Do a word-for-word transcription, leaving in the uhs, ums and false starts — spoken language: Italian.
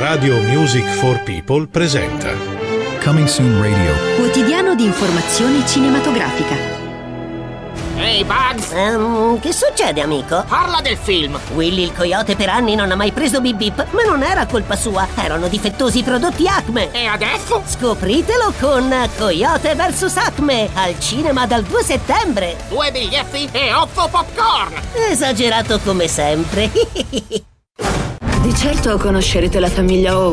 Radio Music for People presenta Coming Soon Radio, quotidiano di informazione cinematografica. Ehi, hey Bugs! Um, che succede, amico? Parla del film! Willy il coyote per anni non ha mai preso Bip Bip, ma non era colpa sua, erano difettosi i prodotti Acme. E adesso? Scopritelo con Coyote versus Acme, al cinema dal due settembre. Due biglietti e otto popcorn! Esagerato come sempre. Di certo conoscerete la famiglia O.